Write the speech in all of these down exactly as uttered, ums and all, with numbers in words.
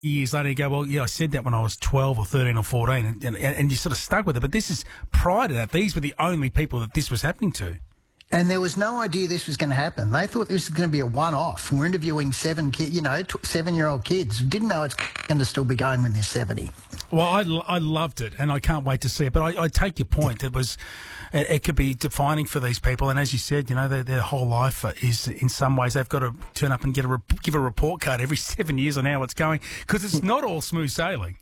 years later you go, well, yeah, I said that when I was twelve or thirteen or fourteen, and, and, and you sort of stuck with it. But this is prior to that. These were the only people that this was happening to. And there was no idea this was going to happen. They thought this was going to be a one-off. We're interviewing seven, ki- you know, t- seven-year-old kids. Didn't know it's going to still be going when they're seventy. Well, I, I loved it, and I can't wait to see it. But I, I take your point. It was, it, it could be defining for these people. And as you said, you know, their, their whole life is, in some ways, they've got to turn up and get a re- give a report card every seven years on how it's going, because it's not all smooth sailing.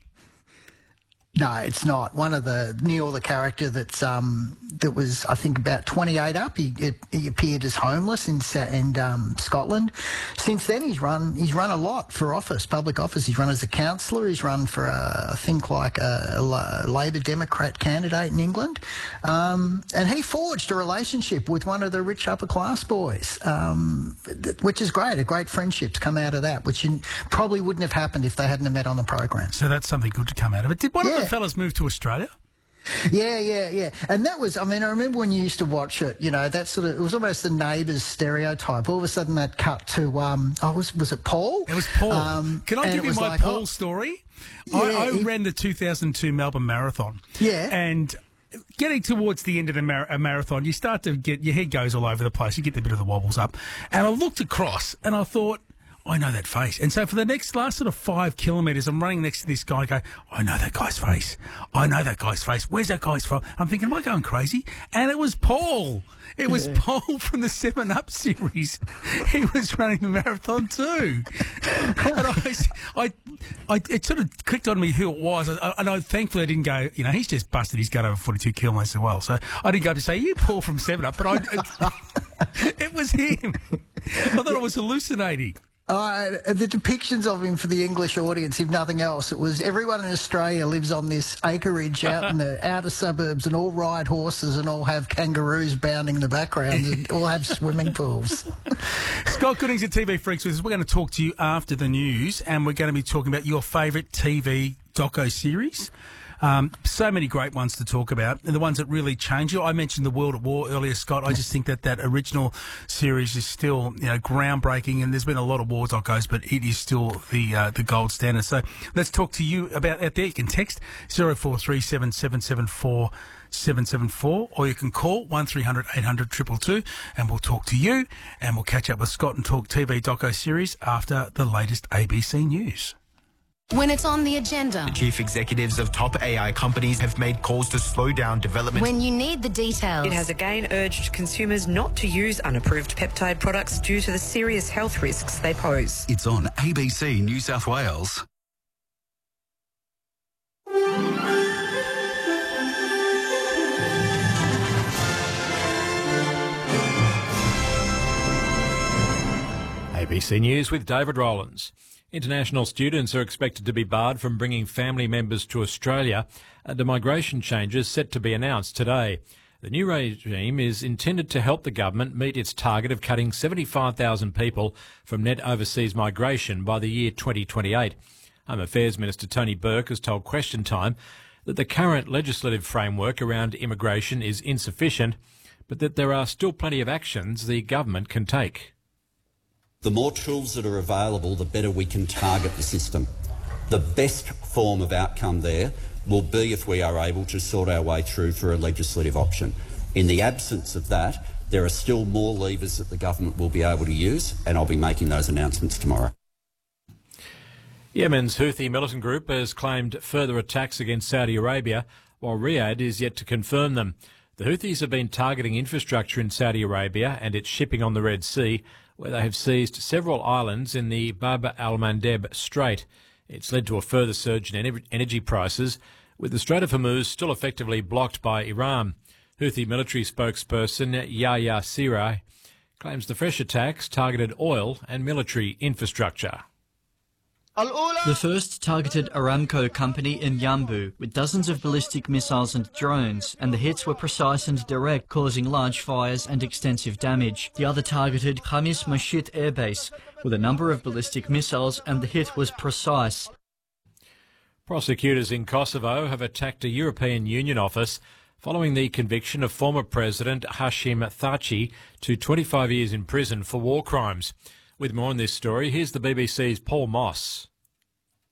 No, it's not. One of the Neil, the character that's um that was I think about twenty-eight up. He he appeared as homeless in in um, Scotland. Since then, he's run he's run a lot for office, public office. He's run as a councillor. He's run for a, I think like a, a Labor Democrat candidate in England, um, and he forged a relationship with one of the rich upper class boys, um, which is great. A great friendship's come out of that, which probably wouldn't have happened if they hadn't have met on the program. So that's something good to come out of it. Did one Yeah. of the fellas move to Australia? Yeah, yeah, yeah. And that was, I mean, I remember when you used to watch it, you know, that sort of, it was almost the Neighbours stereotype. All of a sudden that cut to, um, oh, was, was it Paul? It was Paul. Um, Can I give you my like, Paul oh, story? Yeah, I, I he, ran the two thousand two Melbourne Marathon. Yeah. And getting towards the end of the mar- a marathon, you start to get, your head goes all over the place. You get a bit of the wobbles up. And I looked across and I thought, I know that face. And so for the next last sort of five kilometres, I'm running next to this guy. I go, I know that guy's face. I know that guy's face. Where's that guy's from? I'm thinking, am I going crazy? And it was Paul. It was yeah. Paul from the Seven Up series. He was running the marathon too. And I, I, I, it sort of clicked on me who it was. I, and I thankfully I didn't go, you know, he's just busted his gut over forty-two kilometres as well. So I didn't go to say, you Paul from Seven Up, but I, it, it was him. I thought I was hallucinating. Uh, the depictions of him for the English audience, if nothing else, it was everyone in Australia lives on this acreage out in the outer suburbs and all ride horses and all have kangaroos bounding in the background and all have swimming pools. Scott Goodings at T V Freaks with us. We're going to talk to you after the news, and we're going to be talking about your favourite T V doco series. Um, so many great ones to talk about, and the ones that really change you. I mentioned The World at War earlier, Scott. I just think that that original series is still, you know, groundbreaking, and there's been a lot of war docos, but it is still the uh, the gold standard. So let's talk to you about out there. You can text zero four three seven seven seven four seven seven four, or you can call one three hundred eight hundred two two two, and we'll talk to you, and we'll catch up with Scott and talk T V doco series after the latest A B C News. When it's on the agenda. The chief executives of top A I companies have made calls to slow down development. When you need the details. It has again urged consumers not to use unapproved peptide products due to the serious health risks they pose. It's on A B C New South Wales. A B C News with David Rowlands. International students are expected to be barred from bringing family members to Australia under migration changes set to be announced today. The new regime is intended to help the government meet its target of cutting seventy-five thousand people from net overseas migration by the year twenty twenty-eight. Home Affairs Minister Tony Burke has told Question Time that the current legislative framework around immigration is insufficient, but that there are still plenty of actions the government can take. The more tools that are available, the better we can target the system. The best form of outcome there will be if we are able to sort our way through for a legislative option. In the absence of that, there are still more levers that the government will be able to use, and I'll be making those announcements tomorrow. Yemen's Houthi militant group has claimed further attacks against Saudi Arabia, while Riyadh is yet to confirm them. The Houthis have been targeting infrastructure in Saudi Arabia and its shipping on the Red Sea, where they have seized several islands in the Bab al-Mandeb Strait. It's led to a further surge in energy prices, with the Strait of Hormuz still effectively blocked by Iran. Houthi military spokesperson Yahya Saree claims the fresh attacks targeted oil and military infrastructure. The first targeted Aramco company in Yanbu with dozens of ballistic missiles and drones, and the hits were precise and direct, causing large fires and extensive damage. The other targeted Khamis Mashit airbase with a number of ballistic missiles, and the hit was precise. Prosecutors in Kosovo have attacked a European Union office following the conviction of former President Hashim Thaci to twenty-five years in prison for war crimes. With more on this story, here's the B B C's Paul Moss.